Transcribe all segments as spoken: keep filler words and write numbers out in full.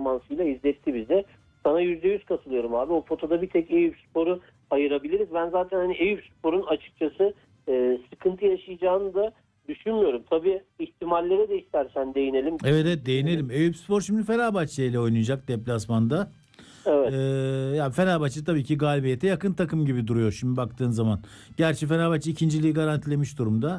performansıyla izletti bize. Sana yüzde yüz katılıyorum abi. O potada bir tek Eyüpspor'u ayırabiliriz. Ben zaten hani Eyüpspor'un açıkçası e, sıkıntı yaşayacağını da düşünmüyorum. Tabii ihtimallere de istersen değinelim. Evet, evet değinelim. Eyüpspor şimdi Fenerbahçe ile oynayacak deplasmanda. Evet. Ee, yani Fenerbahçe tabii ki galibiyete yakın takım gibi duruyor şimdi baktığın zaman. Gerçi Fenerbahçe ikinciliği garantilemiş durumda.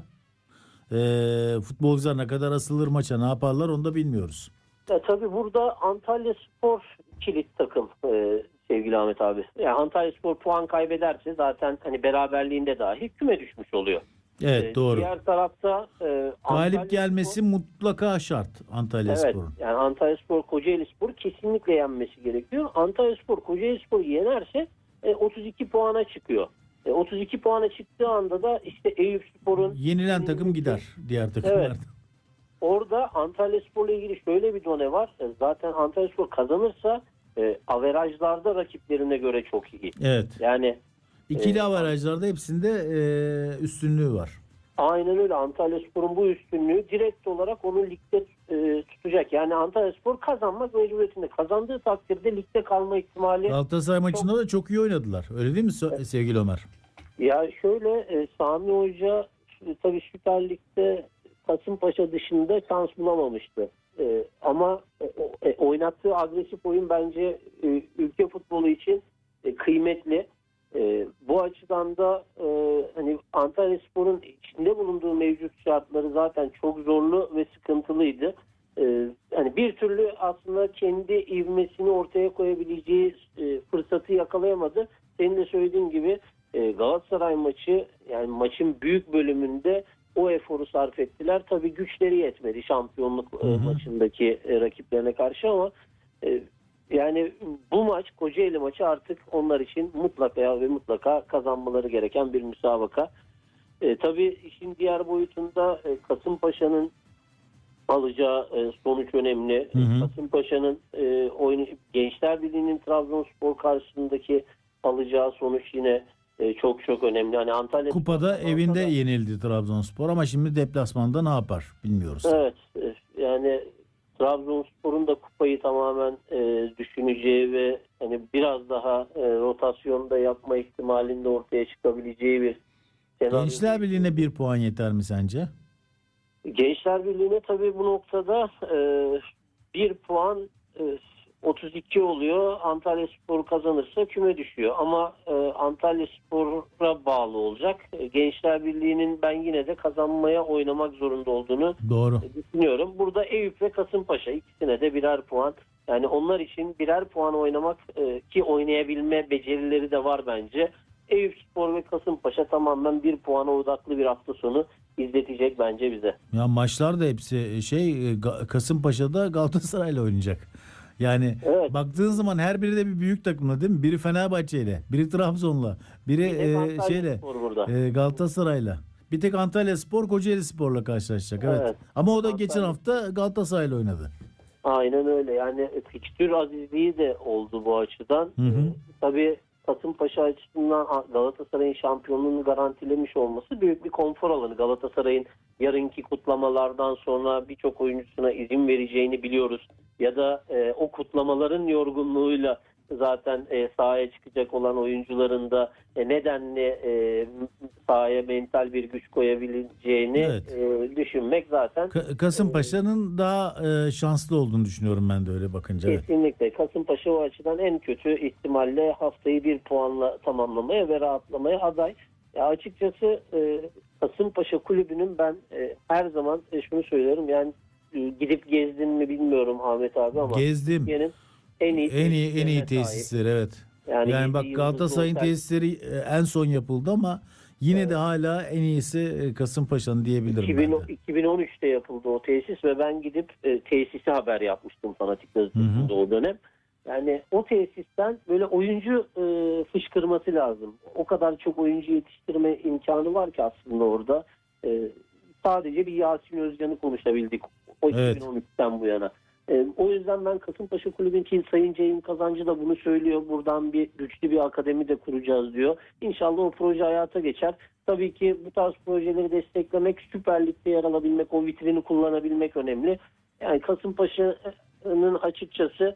Ee, futbolcular ne kadar asılır maça, ne yaparlar onu da bilmiyoruz. Ya tabii burada Antalyaspor kilit takım e, sevgili Ahmet abi. Yani Antalyaspor puan kaybederse zaten hani beraberliğinde dahi küme düşmüş oluyor. Evet, E, doğru. Diğer tarafta e, Galip gelmesi mutlaka şart Antalyaspor'un. Evet, yani Antalyaspor Kocaelispor kesinlikle yenmesi gerekiyor. Antalyaspor Kocaelispor'u yenerse e, otuz iki puana çıkıyor. E, otuz iki puana çıktığı anda da işte Eyüpspor'un Yenilen takım gider diğer takımlardan. Evet. Orada Antalyaspor'la ilgili şöyle bir done var. E, zaten Antalyaspor kazanırsa e, averajlarda rakiplerine göre çok iyi. Evet. Yani İkili e, averajlarda hepsinde e, üstünlüğü var. Aynen öyle. Antalyaspor'un bu üstünlüğü direkt olarak onu ligde e, tutacak. Yani Antalyaspor kazanmak mecburiyetinde. Kazandığı takdirde ligde kalma ihtimali... Galatasaray maçında çok... da çok iyi oynadılar. Öyle değil mi Evet. sevgili Ömer? Ya şöyle e, Sami Hoca e, tabii Süper Lig'de Kasımpaşa dışında şans bulamamıştı. E, ama e, e, oynattığı agresif oyun bence e, ülke futbolu için e, kıymetli. E, bu açıdan da e, hani Antalyaspor'un içinde bulunduğu mevcut şartları zaten çok zorlu ve sıkıntılıydı. E, hani bir türlü aslında kendi ivmesini ortaya koyabileceği e, fırsatı yakalayamadı. Senin de söylediğin gibi e, Galatasaray maçı, yani maçın büyük bölümünde o eforu sarf ettiler. Tabii güçleri yetmedi şampiyonluk e, maçındaki e, rakiplerine karşı ama e, yani bu maç, Kocaeli maçı artık onlar için mutlaka ve mutlaka kazanmaları gereken bir müsabaka. E, tabii işin diğer boyutunda e, Kasımpaşa'nın alacağı e, sonuç önemli. Hı hı. Kasımpaşa'nın e, oyunu, Gençler Birliği'nin Trabzonspor karşısındaki alacağı sonuç yine e, çok çok önemli. Hani Antalya Kupada Spor evinde da, yenildi Trabzonspor ama şimdi deplasmanda ne yapar bilmiyoruz. evet, e, yani Trabzonspor'un da kupayı tamamen e, düşüneceği ve hani biraz daha e, rotasyonda yapma ihtimalinde ortaya çıkabileceği bir senaryo. Gençler Birliği'ne bir puan yeter mi sence? Gençler Birliği'ne tabii bu noktada e, bir puan e, otuz iki oluyor. Antalyaspor kazanırsa küme düşüyor. Ama e, Antalyaspor'a bağlı olacak. E, Gençler Birliği'nin ben yine de kazanmaya oynamak zorunda olduğunu Doğru. e, düşünüyorum. Burada Eyüp ve Kasımpaşa ikisine de birer puan. Yani onlar için birer puan oynamak e, ki oynayabilme becerileri de var bence. Eyüpspor ve Kasımpaşa tamamen bir puana odaklı bir hafta sonu izletecek bence bize. Ya maçlar da hepsi şey Ga- Kasımpaşa'da Galatasaray'la oynayacak. Yani Evet. baktığın zaman her biri de bir büyük takımla değil mi? Biri Fenerbahçe'yle, biri Trabzon'la, biri Bir tek e, Antalya şeyle Spor burada. e, Galatasaray'la. Bir tek Antalyaspor Kocaelispor'la karşılaşacak. Evet. Evet. Ama o da Antalya. geçen hafta Galatasaray'la oynadı. Aynen öyle. Yani fikstür azizliği de oldu bu açıdan. Hı hı. Ee, tabii Kasımpaşa açısından Galatasaray'ın şampiyonluğunu garantilemiş olması büyük bir konfor alanı. Galatasaray'ın yarınki kutlamalardan sonra birçok oyuncusuna izin vereceğini biliyoruz. Ya da e, o kutlamaların yorgunluğuyla zaten e, sahaya çıkacak olan oyuncuların da e, nedenli e, sahaya mental bir güç koyabileceğini Evet. e, düşünmek zaten Ka- Kasımpaşa'nın daha e, şanslı olduğunu düşünüyorum ben de öyle bakınca. Evet. kesinlikle. Kasımpaşa o açıdan en kötü ihtimalle haftayı bir puanla tamamlamaya ve rahatlamaya aday. Ya açıkçası e, Kasımpaşa kulübünün ben e, her zaman e, şunu söylerim, yani e, gidip gezdin mi bilmiyorum Ahmet abi ama Gezdim. Türkiye'nin en iyi En iyi en iyi tesislerine sahip. tesisleri evet. Yani, Yani yedi bak yıldızlı Galatasaray'ın otel- tesisleri e, en son yapıldı ama yine de hala en iyisi e, Kasımpaşa'nın diyebilirim ben de. iki bin on üçte yapıldı o tesis ve ben gidip e, tesisi haber yapmıştım Fanatik Gazetesi'nde o dönem. Yani o tesisten böyle oyuncu e, fışkırması lazım. O kadar çok oyuncu yetiştirme imkanı var ki aslında orada. E, sadece bir Yasin Özcan'ı konuşabildik o Evet. iki bin on üçten bu yana. E, o yüzden ben Kasımpaşa Kulübü'nün ki Sayın Ceyhun Kazancı da bunu söylüyor. Buradan bir güçlü bir akademi de kuracağız diyor. İnşallah o proje hayata geçer. Tabii ki bu tarz projeleri desteklemek, Süper Lig'de yer alabilmek, o vitrini kullanabilmek önemli. Yani Kasımpaşa'nın açıkçası